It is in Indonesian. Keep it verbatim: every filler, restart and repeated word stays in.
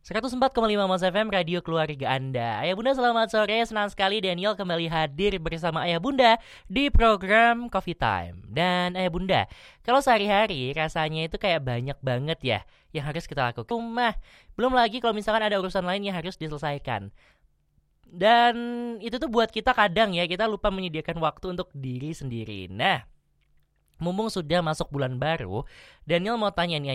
seratus empat koma lima Mas F M, radio keluarga Anda. Ayah Bunda selamat sore, senang sekali Daniel kembali hadir bersama Ayah Bunda di program Coffee Time. Dan Ayah Bunda, kalau sehari-hari rasanya itu kayak banyak banget ya yang harus kita lakukan rumah. Belum lagi kalau misalkan ada urusan lain yang harus diselesaikan. Dan itu tuh buat kita kadang ya, kita lupa menyediakan waktu untuk diri sendiri. Nah, mumpung sudah masuk bulan baru, Daniel mau tanya nih